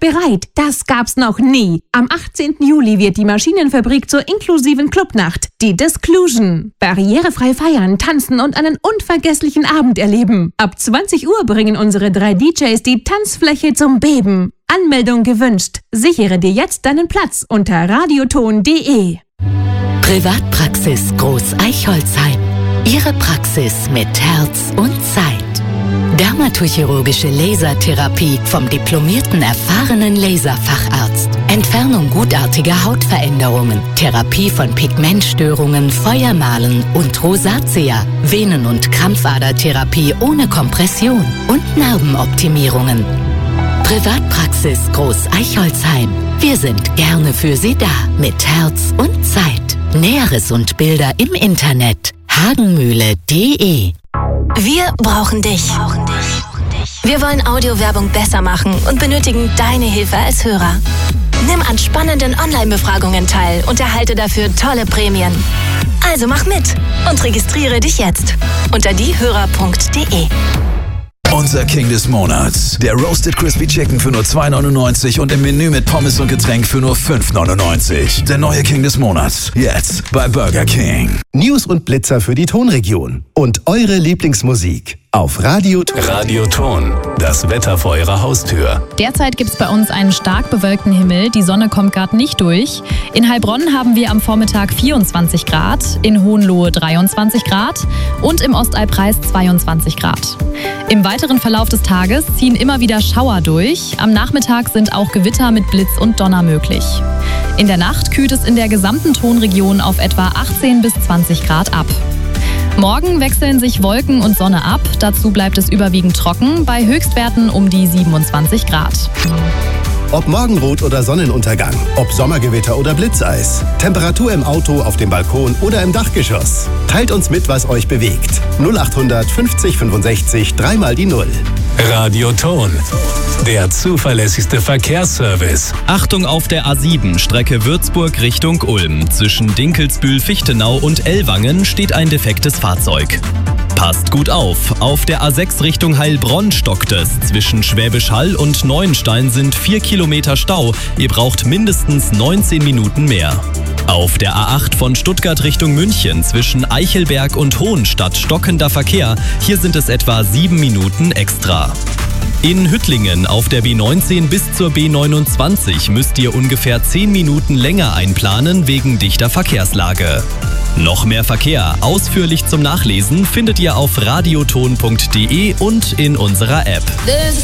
bereit. Das gab's noch nie. Am 18. Juli wird die Maschinenfabrik zur inklusiven Clubnacht, die Disclusion. Barrierefrei feiern, tanzen und einen unvergesslichen Abend erleben. Ab 20 Uhr bringen unsere 3 DJs die Tanzfläche zum Beben. Anmeldung gewünscht. Sichere dir jetzt deinen Platz unter radioton.de. Privatpraxis Groß-Eichholzheim. Ihre Praxis mit Herz und Zeit. Dermatochirurgische Lasertherapie vom diplomierten, erfahrenen Laserfacharzt. Entfernung gutartiger Hautveränderungen. Therapie von Pigmentstörungen, Feuermalen und Rosatia. Venen- und Krampfadertherapie ohne Kompression. Und Narbenoptimierungen. Privatpraxis Groß-Eichholzheim. Wir sind gerne für Sie da. Mit Herz und Zeit. Näheres und Bilder im Internet. hagenmühle.de. Wir brauchen dich. Wir wollen Audiowerbung besser machen und benötigen deine Hilfe als Hörer. Nimm an spannenden Online-Befragungen teil und erhalte dafür tolle Prämien. Also mach mit und registriere dich jetzt unter diehörer.de. Unser King des Monats. Der Roasted Crispy Chicken für nur 2,99 und im Menü mit Pommes und Getränk für nur 5,99. Der neue King des Monats. Jetzt bei Burger King. News und Blitzer für die Tonregion. Und eure Lieblingsmusik auf Radioton. Radioton. Das Wetter vor eurer Haustür. Derzeit gibt es bei uns einen stark bewölkten Himmel. Die Sonne kommt gerade nicht durch. In Heilbronn haben wir am Vormittag 24 Grad, in Hohenlohe 23 Grad und im Ostallpreis 22 Grad. Im weiteren Verlauf des Tages ziehen immer wieder Schauer durch. Am Nachmittag sind auch Gewitter mit Blitz und Donner möglich. In der Nacht kühlt es in der gesamten Tonregion auf etwa 18 bis 20 Grad ab. Morgen wechseln sich Wolken und Sonne ab. Dazu bleibt es überwiegend trocken, bei Höchstwerten um die 27 Grad. Ob Morgenrot oder Sonnenuntergang, ob Sommergewitter oder Blitzeis, Temperatur im Auto, auf dem Balkon oder im Dachgeschoss. Teilt uns mit, was euch bewegt. 0800 50 65 3 mal die 0. Radioton. Der zuverlässigste Verkehrsservice. Achtung auf der A7, Strecke Würzburg Richtung Ulm. Zwischen Dinkelsbühl-Fichtenau und Ellwangen steht ein defektes Fahrzeug. Passt gut auf. Auf der A6 Richtung Heilbronn stockt es. Zwischen Schwäbisch Hall und Neuenstein sind 4 Kilometer Stau. Ihr braucht mindestens 19 Minuten mehr. Auf der A8 von Stuttgart Richtung München zwischen Eichelberg und Hohenstadt stockender Verkehr. Hier sind es etwa 7 Minuten extra. In Hüttlingen auf der B19 bis zur B29 müsst ihr ungefähr 10 Minuten länger einplanen wegen dichter Verkehrslage. Noch mehr Verkehr, ausführlich zum Nachlesen, findet ihr auf radioton.de und in unserer App.